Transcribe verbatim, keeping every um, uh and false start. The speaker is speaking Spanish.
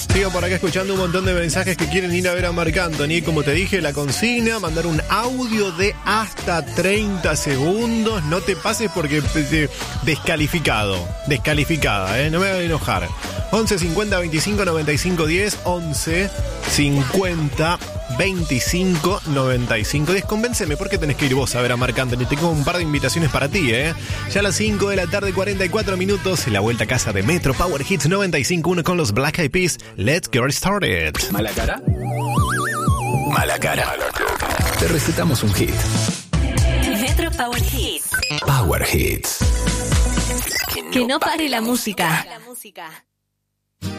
Sigo por acá escuchando un montón de mensajes que quieren ir a ver a Marc Anthony. Como te dije, la consigna, mandar un audio de hasta treinta segundos. No te pases porque te, descalificado. Descalificada, ¿eh? No me voy a enojar. once cincuenta veinticinco noventa y cinco diez. once cincuenta veinticinco noventa y cinco diez. Convénceme, ¿por qué tenés que ir vos a ver a Marc Anthony? Tengo un par de invitaciones para ti, ¿eh? Ya a las cinco de la tarde, cuarenta y cuatro minutos, la vuelta a casa de Metro Power Hits noventa y cinco punto uno con los Black Eyed Peas. Let's get started. ¿Mala cara? Mala cara. Mala cara. Te recetamos un hit. Metro Power Hits. Power Hits. Que no pare la música. La música.